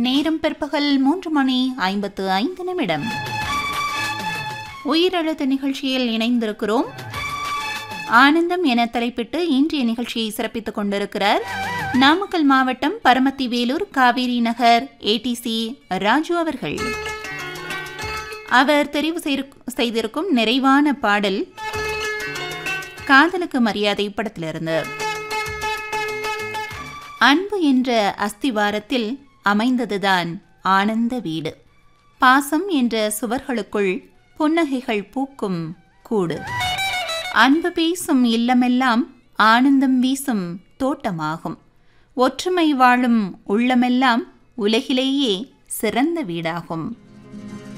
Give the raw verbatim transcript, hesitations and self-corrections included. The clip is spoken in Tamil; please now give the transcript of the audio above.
நேரம் பிற்பகல் மூன்று மணி ஐம்பத்து ஐந்து நிமிடம். உயிரெழுத்து நிகழ்ச்சியில் இணைந்திருக்கிறோம். ஆனந்தம் என தலைப்பிட்டு இன்றைய நிகழ்ச்சியை சிறப்பித்துக் கொண்டிருக்கிறார் நாமக்கல் மாவட்டம் பரமத்தி வேலூர் காவேரி நகர் ஏடிசி ராஜு அவர்கள். அவர் தெரிவு செய்திருக்கும் நிறைவான பாடல் காதலுக்கு மரியாதை படத்திலிருந்து. அன்பு என்ற அஸ்திவாரத்தில் அமைந்ததுதான் ஆனந்த வீடு. பாசம் என்ற சுவர்களுக்குள் புன்னகைகள் பூக்கும் கூடு. அன்பு பேசும் இல்லமெல்லாம் ஆனந்தம் வீசும் தோட்டமாகும். ஒற்றுமை வாழும் உள்ளமெல்லாம் உலகிலேயே சிறந்த வீடாகும்.